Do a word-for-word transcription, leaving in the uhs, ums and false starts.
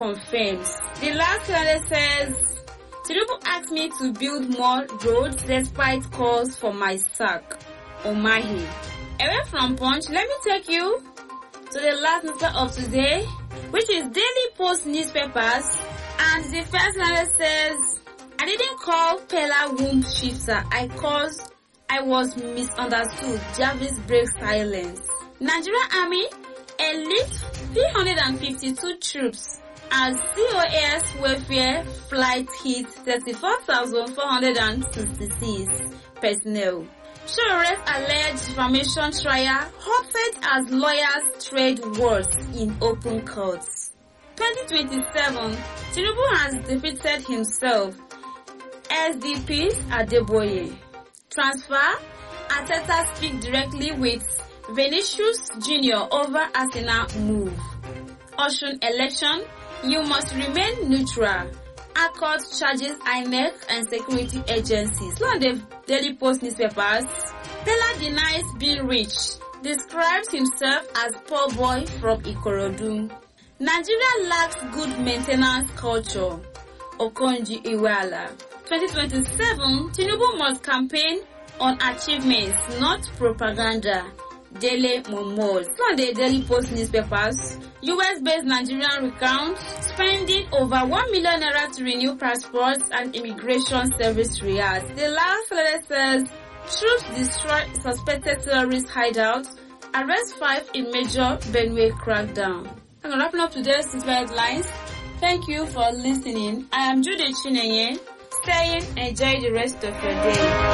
confirms. The last letter says, Tinubu asked me to build more roads despite calls for my sack. Omahi. Away from Punch, let me take you to the last newspaper of today, which is Daily Post newspapers. And the first letter says, I didn't call Pella womb shifter. I caused I was misunderstood. Jarvis breaks silence. Nigerian Army enlists three hundred fifty-two troops as C O S welfare flight hits thirty-four thousand four hundred sixty-six personnel. Show arrest alleged defamation trial halted as lawyers trade words in open courts. twenty twenty-seven, Tinubu has defeated himself. S D P's Adeboye. Transfer, Arteta speak directly with Vinicius Junior over Arsenal move. Osun election, you must remain neutral. Accord charges I N E C and security agencies. One of the Daily Post newspapers, Pella denies being rich, describes himself as poor boy from Ikorodu. Nigeria lacks good maintenance culture. Okonji Iweala. twenty twenty-seven, Tinubu must campaign on achievements, not propaganda. Daily Momo. From the Daily Post newspapers, U S-based Nigerian recount spending over one million naira to renew passports and immigration service rewards. The last letter says, troops destroy suspected terrorist hideouts, arrest five in major Benue crackdown. I'm wrapping up today's newspaper headlines. Thank you for listening. I am Judy Chinenye, saying enjoy the rest of your day.